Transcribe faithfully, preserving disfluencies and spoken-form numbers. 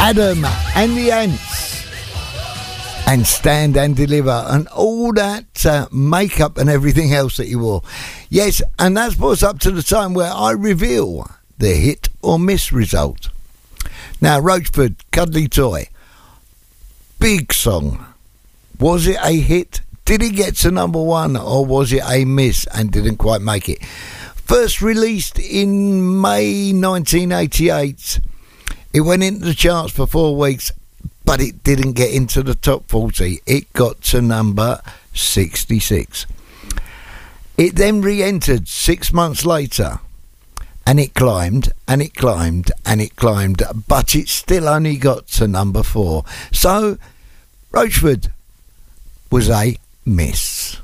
Adam and the Ants, and Stand and Deliver, and all that uh, makeup and everything else that you wore. Yes, and that's brought us up to the time where I reveal the hit or miss result. Now, Roachford, Cuddly Toy, big song. Was it a hit? Did it get to number one, or was it a miss and didn't quite make it? First released in May nineteen eighty-eight, it went into the charts for four weeks, but it didn't get into the top forty. It got to number sixty-six. It then re-entered six months later, and it climbed, and it climbed, and it climbed, but it still only got to number four. So, Roachford was a miss.